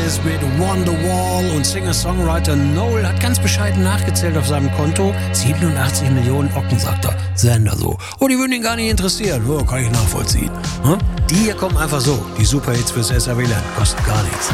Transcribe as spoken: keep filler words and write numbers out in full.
Oasis mit Wonderwall und Singer-Songwriter Noel hat ganz bescheiden nachgezählt auf seinem Konto. siebenundachtzig Millionen Ocken, sagt er. Sender so. Oh, die würden ihn gar nicht interessieren. Oh, kann ich nachvollziehen. Hm? Die hier kommen einfach so. Die Superhits fürs S R W-Land. Kosten gar nichts.